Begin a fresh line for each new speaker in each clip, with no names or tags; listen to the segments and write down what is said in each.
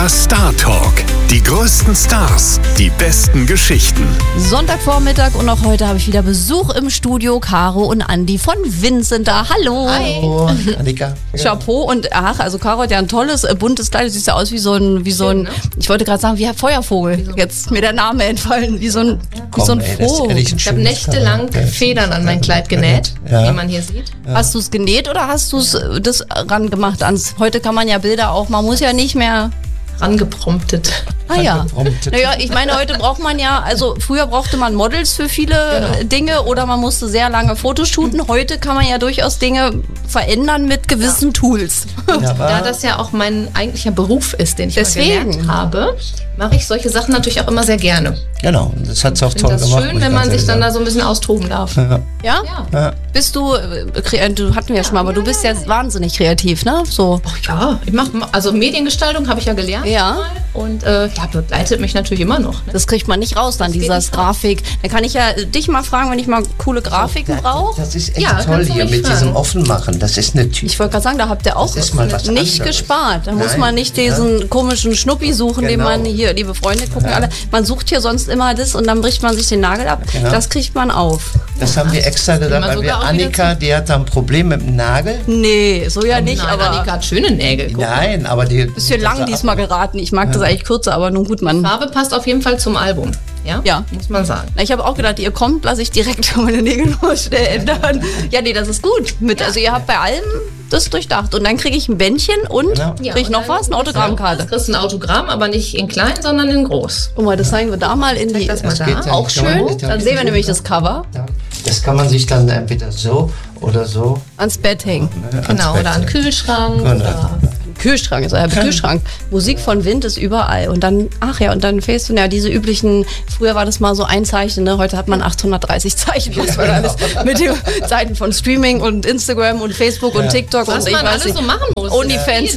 Star Talk. Die größten Stars, die besten Geschichten.
Sonntagvormittag und auch heute habe ich wieder Besuch im Studio. Caro und Andi von Wind sind da. Hallo.
Hi.
Hallo, Annika.
Chapeau und also Caro hat ja ein tolles, buntes Kleid. Du siehst ja aus wie so ein, ich wollte gerade sagen, wie ein Feuervogel. Jetzt ist mir der Name entfallen. Wie so ein Vogel.
Ich habe nächtelang Federn an mein Kleid genäht, wie man hier sieht.
Ja. Hast du es genäht oder hast du es das rangemacht ans? Heute kann man ja Bilder auch, man muss ja nicht mehr
rangepromptet.
Ah ja. Naja, ich meine, heute braucht man ja, also früher brauchte man Models für viele Dinge oder man musste sehr lange Fotos shooten. Heute kann man ja durchaus Dinge verändern mit gewissen Tools.
Da das ja auch mein eigentlicher Beruf ist, den ich mal gelernt habe, mache ich solche Sachen natürlich auch immer sehr gerne.
Genau, das hat es auch toll gemacht.
Ich finde das schön, wenn man sich dann da so ein bisschen austoben darf.
Ja? Bist du hatten wir ja schon mal, aber du bist ja wahnsinnig kreativ, ne? So.
Ach ja, ich mache, also Mediengestaltung habe ich ja gelernt.
Ja.
Und begleitet mich natürlich immer noch. Ne?
Das kriegt man nicht raus, dann dieses Grafik. Dann kann ich ja dich mal fragen, wenn ich mal coole Grafiken brauche.
Das ist echt toll hier mit diesem Offenmachen. Das ist eine Typ.
Ich wollte gerade sagen, da habt ihr auch nicht gespart. Da muss man nicht diesen komischen Schnuppi suchen, den man hier, liebe Freunde, gucken alle. Man sucht hier sonst immer das und dann bricht man sich den Nagel ab. Das kriegt man auf.
Das haben wir extra gesagt, weil wir Annika, die hat da ein Problem mit dem Nagel.
Nee, so ja nicht.
Nein,
aber
Annika hat schöne Nägel.
Nein, aber die...
Bisschen lang diesmal geraten. Ich mag das eigentlich kürzer, aber nun gut, man...
Die Farbe passt auf jeden Fall zum Album. Ja, muss man sagen.
Ich habe auch gedacht, ihr kommt, lasse ich direkt meine Nägel noch schnell ändern. Ja, nee, das ist gut. Also ihr habt bei allem das durchdacht. Und dann kriege ich ein Bändchen und kriege ich noch was? Eine Autogrammkarte.
Du kriegst ein Autogramm, aber nicht in klein, sondern in groß.
Guck mal, das zeigen wir da mal in die...
Das mal da.
Auch schön. Dann sehen wir nämlich das Cover.
Das kann man sich dann entweder so oder so...
ans Bett hängen.
Genau, oder an den Kühlschrank. Oder
Kühlschrank ist euer Kühlschrank. Musik von Wind ist überall. Und dann, und dann Facebook, diese üblichen, früher war das mal so ein Zeichen, ne? Heute hat man 830 Zeichen. Das war alles mit den Seiten von Streaming und Instagram und Facebook und TikTok
was
und
man alles so machen muss.
OnlyFans.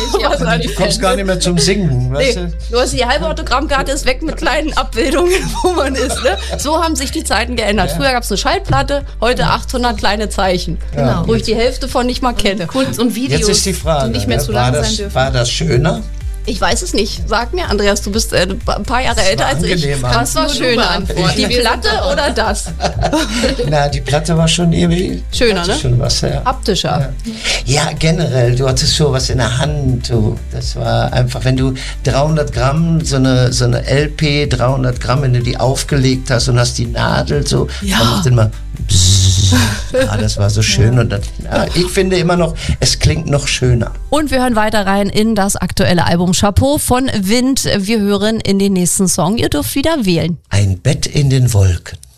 Du kommst gar nicht mehr zum Singen. Weißt du?
Du hast die halbe Autogrammkarte ist weg mit kleinen Abbildungen, wo man ist. Ne? So haben sich die Zeiten geändert. Früher gab es eine Schallplatte, heute 800 kleine Zeichen.
Genau.
Wo ich die Hälfte von nicht mal kenne.
Kunst und Videos,
jetzt ist die Frage,
die nicht mehr zu lang sein dürfen.
War das schöner?
Ich weiß es nicht. Sag mir, Andreas, du bist ein paar Jahre älter als ich. Was war schöner? Die Platte oder das?
Na, die Platte war schon irgendwie...
Schöner, ne?
Schon was,
Haptischer.
Ja, generell. Du hattest so was in der Hand. Das war einfach, wenn du 300 Gramm, so eine LP, 300 Gramm, wenn du die aufgelegt hast und hast die Nadel so, dann macht immer... das war so schön. Und ich finde immer noch, es klingt noch schöner.
Und wir hören weiter rein in das aktuelle Album Chapeau von Wind. Wir hören in den nächsten Song. Ihr dürft wieder wählen.
Ein Bett in den Wolken.